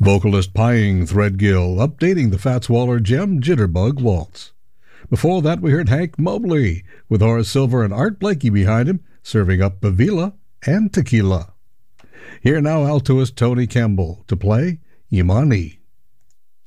Vocalist Pying Threadgill updating the Fats Waller Gem Jitterbug Waltz. Before that, we heard Hank Mobley with Horace Silver and Art Blakey behind him, serving up Bavila and Tequila. Here now, altoist Tony Campbell to play Imani.